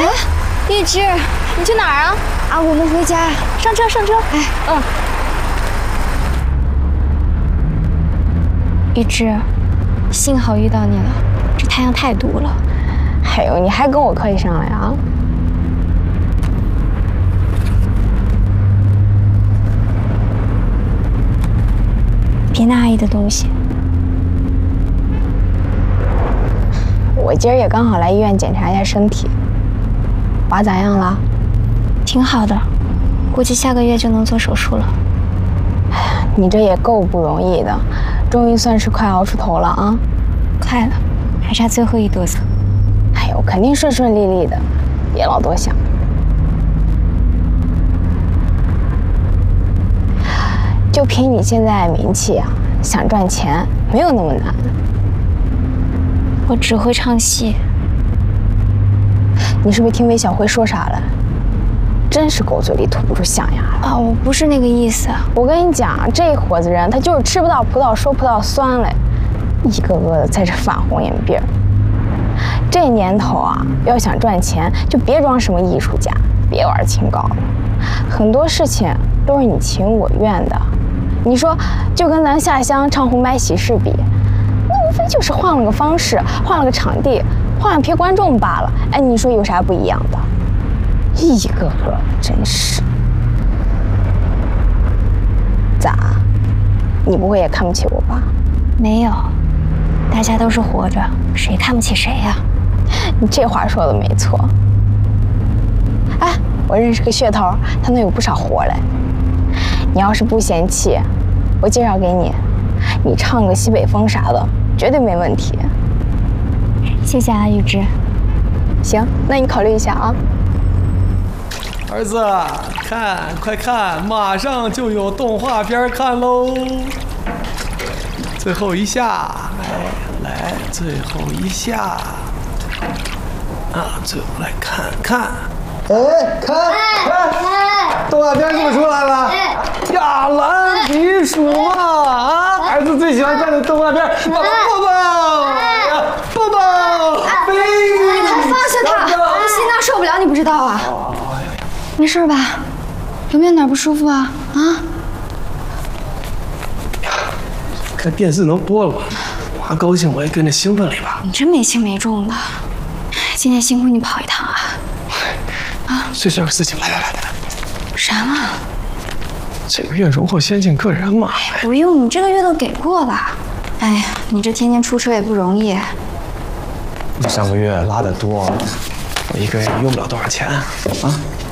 哎，玉芝，你去哪儿啊？啊，我们回家，上车，上车。哎，玉芝，幸好遇到你了，这太阳太毒了。 哎呦，你还跟我客气上来啊？ 别拿阿姨的东西。 我今儿也刚好来医院检查一下身体，娃咋样了？ 挺好的，估计下个月就能做手术了。 哎呀，你这也够不容易的，终于算是快熬出头了啊！ 快了，还差最后一垛层。 哎呦，肯定顺顺利利的，别老多想。就凭你现在名气啊，想赚钱没有那么难。 我只会唱戏。 你是不是听韦小辉说啥了？真是狗嘴里吐不出象牙来啊！我不是那个意思。 我跟你讲，这伙子人他就是吃不到葡萄说葡萄酸嘞，一个个的在这反红眼病。这年头啊，要想赚钱，就别装什么艺术家，别玩清高了。很多事情都是你情我愿的。你说，就跟咱下乡唱红白喜事比，那无非就是换了个方式，换了个场地，换了批观众罢了。哎，你说有啥不一样的？一个个真是。咋？你不会也看不起我吧？ 没有，大家都是活着，谁看不起谁呀？ 你这话说的没错。哎，我认识个噱头，他能有不少活嘞。你要是不嫌弃，我介绍给你，你唱个西北风啥的，绝对没问题。 谢谢啊，玉芝。 行，那你考虑一下啊。 儿子，看，快看，马上就有动画片看喽！最后一下，哎，来，最后一下，啊，最后来看看。哎，看，动画片是不是出来了？呀，蓝皮鼠嘛，啊，儿子最喜欢看的动画片，抱抱，抱抱，飞！ 你快放下他，他心脏受不了，你不知道啊？没事吧？有没有哪不舒服啊？啊？ 看电视能播了吧？娃高兴，我也跟着兴奋了一把。 你真没轻没重的，今天辛苦你跑一趟啊！ 啊，碎事有事情，来， 啥嘛？ 这个月荣获先进个人嘛。 不用，你这个月都给过了。哎呀，你这天天出车也不容易。 你上个月拉得多，我一个月用不了多少钱啊。